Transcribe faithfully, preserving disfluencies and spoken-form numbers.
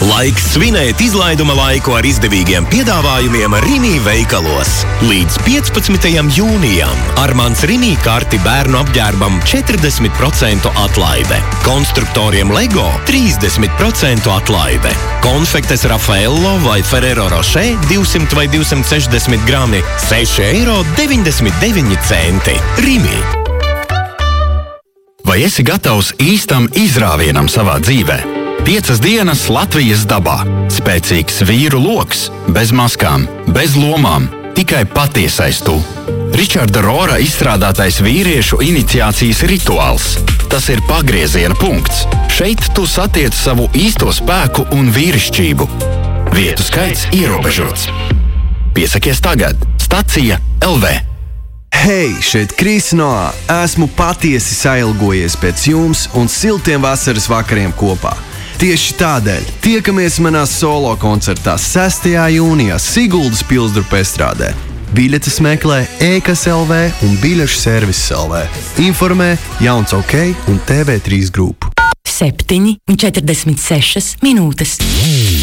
Laiks svinēt izlaiduma laiku ar izdevīgiem piedāvājumiem Rimi veikalos. Līdz piecpadsmitajam jūnijam Armands Rimi karti bērnu apģērbam četrdesmit procentu atlaide. Konstruktoriem Lego trīsdesmit procentu atlaide. Konfektes Raffaello vai Ferrero Rocher divsimt vai divsimt sešdesmit grami seši eiro deviņdesmit deviņi centi. Rimi. Vai esi gatavs īstam izrāvienam savā dzīvē? Piecas dienas Latvijas dabā. Spēcīgs vīru loks, bez maskām, bez lomām, tikai patiesais tu. Ričarda Rora izstrādātais vīriešu iniciācijas rituāls. Tas ir pagrieziena punkts. Šeit tu satiec savu īsto spēku un vīrišķību. Vietu skaits ierobežots. Piesakies tagad. Stacija L V. Hei, šeit Kris Noā. Esmu patiesi sailgojies pēc jums un siltiem vasaras vakariem kopā. Tieši tādēļ tiekamies manā solo koncertā sestajā jūnijā Siguldas Pilsdrupa estrādē. Biļetes meklē e-kas L V un biļešu servises L V. Informē Jauns OK un T V trīs grupu. septiņi un četrdesmit sešas minūtes.